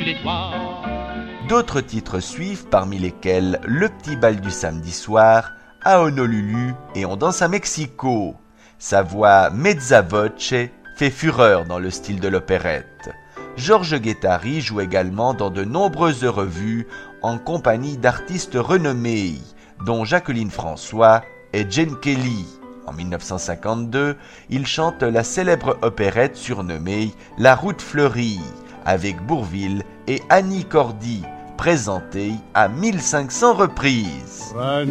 sous les toits. D'autres titres suivent, parmi lesquels Le petit bal du samedi soir, à Honolulu et On danse à Mexico. Sa voix mezza voce fait fureur dans le style de l'opérette. Georges Guettari joue également dans de nombreuses revues en compagnie d'artistes renommés, dont Jacqueline François et Jane Kelly. En 1952, il chante la célèbre opérette surnommée La Route fleurie, avec Bourvil et Annie Cordy, présentée à 1500 reprises.